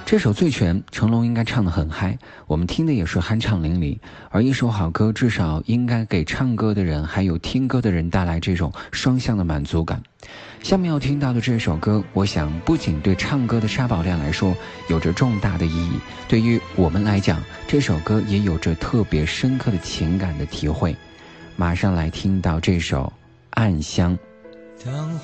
这首《醉拳》成龙应该唱得很嗨，我们听的也是酣畅淋漓。而一首好歌至少应该给唱歌的人还有听歌的人带来这种双向的满足感。下面要听到的这首歌，我想不仅对唱歌的沙宝亮来说有着重大的意义，对于我们来讲，这首歌也有着特别深刻的情感的体会。马上来听到这首《暗香》。 当